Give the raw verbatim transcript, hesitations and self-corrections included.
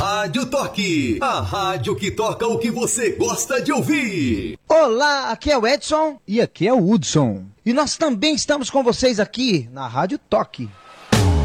Rádio Toque, a rádio que toca o que você gosta de ouvir. Olá, aqui é o Edson e aqui é o Hudson. E nós também estamos com vocês aqui na Rádio Toque.